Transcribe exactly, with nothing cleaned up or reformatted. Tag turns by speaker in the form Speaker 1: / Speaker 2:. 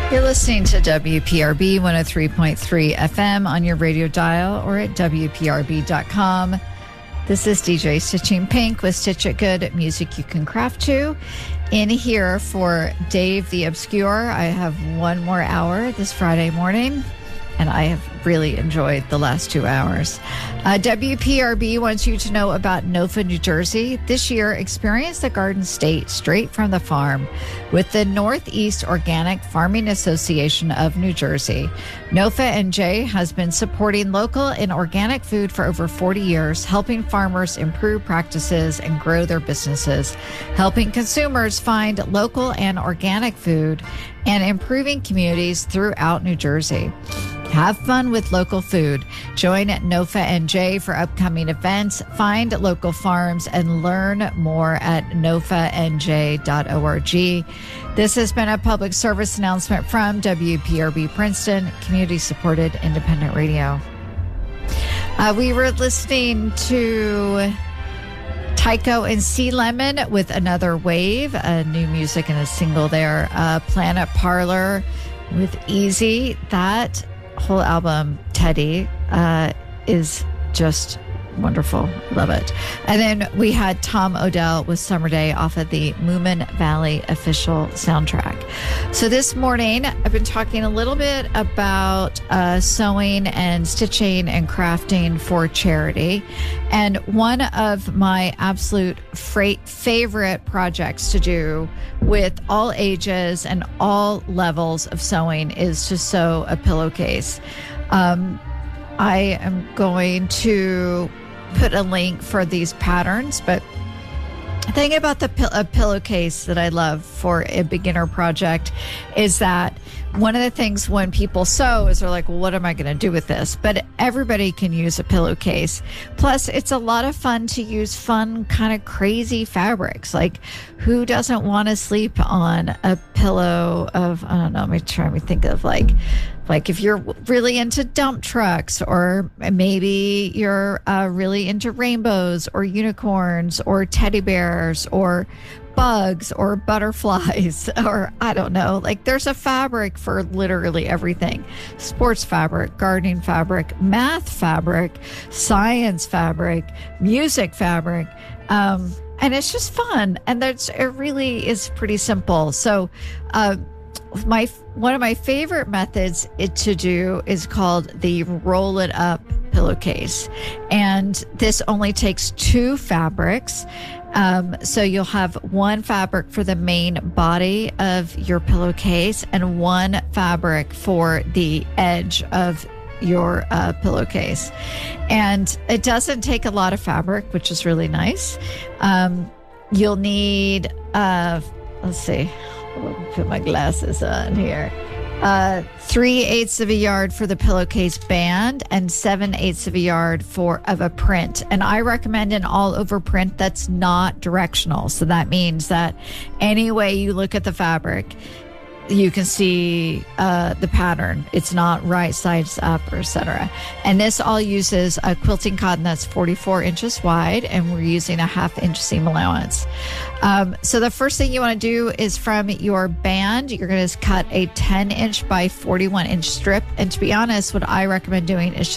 Speaker 1: You're listening to W P R B one oh three point three F M on your radio dial or at W P R B dot com. This is D J Stitching Pink with Stitch It Good, music you can craft to. In here for Dave the Obscure, I have one more hour this Friday morning, and I have really enjoyed the last two hours. Uh, W P R B wants you to know about NOFA, New Jersey. This year, experience the Garden State straight from the farm with the Northeast Organic Farming Association of New Jersey. NOFA N J has been supporting local and organic food for over forty years, helping farmers improve practices and grow their businesses, helping consumers find local and organic food, and improving communities throughout New Jersey. Have fun with local food. Join NOFA N J for upcoming events. Find local farms and learn more at nofa n j dot org. This has been a public service announcement from W P R B Princeton, community-supported independent radio. Uh, we were listening to Tycho and Sea Lemon with Another Wave, a new music and a single there. Uh, Planet Parlor with Easy. That whole album, Teddy, uh, is just wonderful. Love it. And then we had Tom Odell with Summer Day off of the Moomin Valley official soundtrack. So this morning, I've been talking a little bit about uh, sewing and stitching and crafting for charity. And one of my absolute fra- favorite projects to do with all ages and all levels of sewing is to sew a pillowcase. Um, I am going to put a link for these patterns, but the thing about the pill- a pillowcase that I love for a beginner project is that one of the things when people sew is they're like, well, what am I going to do with this? But everybody can use a pillowcase. Plus, it's a lot of fun to use fun, kind of crazy fabrics. Like, who doesn't want to sleep on a pillow of, I don't know, let me try to think of like, Like if you're really into dump trucks, or maybe you're uh, really into rainbows or unicorns or teddy bears or bugs or butterflies, or I don't know, like there's a fabric for literally everything. Sports fabric, gardening fabric, math fabric, science fabric, music fabric. Um, and it's just fun. And that's, it really is pretty simple. So, uh, My one of my favorite methods it, to do is called the roll it up pillowcase, and this only takes two fabrics. Um, so you'll have one fabric for the main body of your pillowcase and one fabric for the edge of your uh, pillowcase, and it doesn't take a lot of fabric, which is really nice. Um, you'll need uh, let's see. Put my glasses on here. Uh, three eighths of a yard for the pillowcase band and seven eighths of a yard for of a print. And I recommend an all over print that's not directional. So that means that any way you look at the fabric, you can see uh, the pattern. It's not right sides up or et cetera. And this all uses a quilting cotton that's forty-four inches wide, and we're using a half inch seam allowance. Um, so the first thing you want to do is from your band, you're going to cut a ten inch by forty-one inch strip. And to be honest, what I recommend doing is just